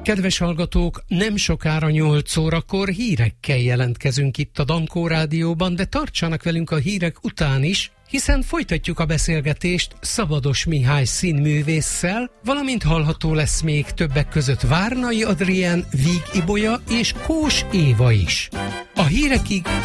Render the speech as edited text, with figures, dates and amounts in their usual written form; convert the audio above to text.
Kedves hallgatók, nem sokára 8 órakor hírekkel jelentkezünk itt a Dankó Rádióban, de tartsanak velünk a hírek után is, hiszen folytatjuk a beszélgetést Szabados Mihály színművésszel, valamint hallható lesz még többek között Várnai Adrián, Víg Ibolya és Kós Éva is. A hírekig